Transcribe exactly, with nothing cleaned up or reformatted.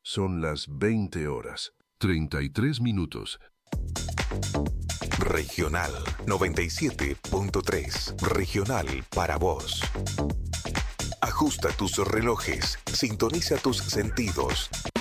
Son las veinte horas, treinta y tres minutos. Regional noventa y siete punto tres. Regional para vos. Ajusta tus relojes, sintoniza tus sentidos.